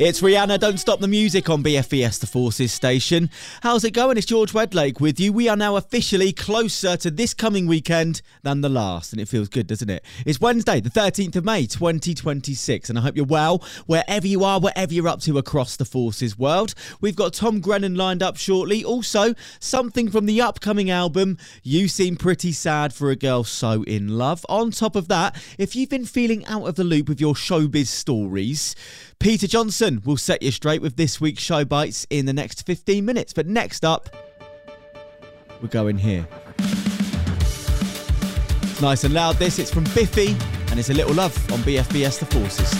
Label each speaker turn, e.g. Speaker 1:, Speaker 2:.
Speaker 1: It's Rihanna, Don't Stop the Music on BFBS The Forces station. How's it going? It's George Wedlake with you. We are now officially closer to this coming weekend than the last, and it feels good, doesn't it? It's Wednesday, the 13th of May, 2026, and I hope you're well, wherever you are, whatever you're up to across the Forces world. We've got Tom Grennan lined up shortly. Also, something from the upcoming album, You Seem Pretty Sad for a Girl So In Love. On top of that, if you've been feeling out of the loop with your showbiz stories, Peter Johnson will set you straight with this week's Show Bites in the next 15 minutes. But next up, we're going here. It's nice and loud, this. It's from Biffy, and it's A Little Love on BFBS The Forces.